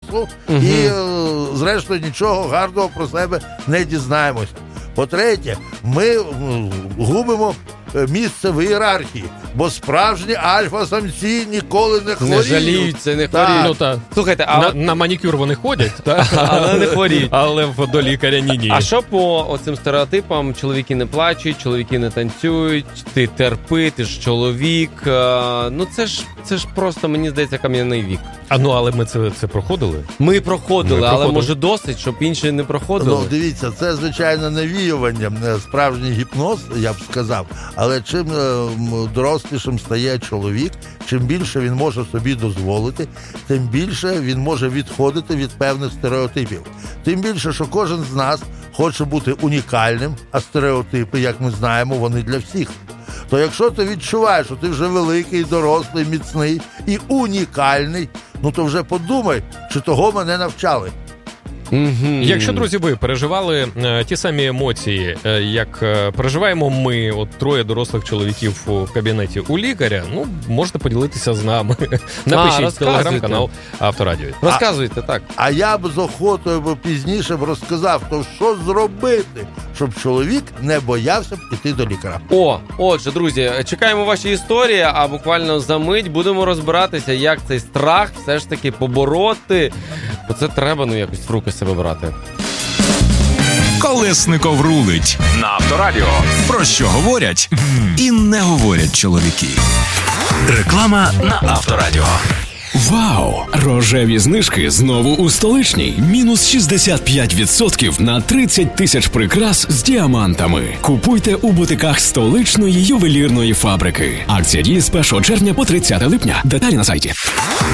часу і, зрештою, нічого гарного про себе не дізнаємося. По-третє, ми губимо місце в ієрархії, бо справжні альфа-самці ніколи не хворіють. Не жаліються, не хворіють. Слухайте, на манікюр вони ходять, але не хворіють. Але до лікаря ні. А що по оцим стереотипам? Чоловіки не плачуть, чоловіки не танцюють, ти терпи, ти ж чоловік. Ну це ж просто, мені здається, кам'яний вік. Але ми це проходили? Ми проходили, але може досить, щоб інші не проходили? Ну, дивіться, це, звичайно, навіювання, справжній гіпноз, я б сказав. Але чим дорослішим стає чоловік, чим більше він може собі дозволити, тим більше він може відходити від певних стереотипів. Тим більше, що кожен з нас хоче бути унікальним, а стереотипи, як ми знаємо, вони для всіх. То якщо ти відчуваєш, що ти вже великий, дорослий, міцний і унікальний, то вже подумай, чи того мене навчали. Якщо, друзі, ви переживали ті самі емоції, як переживаємо ми, от троє дорослих чоловіків у кабінеті у лікаря, можете поділитися з нами. Напишіть телеграм-канал Авторадіо. Розказуйте, так. А я б з охотою пізніше розказав, то що зробити, щоб чоловік не боявся б іти до лікаря. Отже, друзі, чекаємо ваші історії, а буквально за мить будемо розбиратися, як цей страх все ж таки побороти. Бо це треба, якось в руки себе брати. Колесников рулить на Авторадіо. Про що говорять і не говорять чоловіки. Реклама на Авторадіо. Вау! Рожеві знижки знову у Столичній. Мінус 65% на 30 тисяч прикрас з діамантами. Купуйте у бутиках столичної ювелірної фабрики. Акція діє з 1 червня по 30 липня. Деталі на сайті.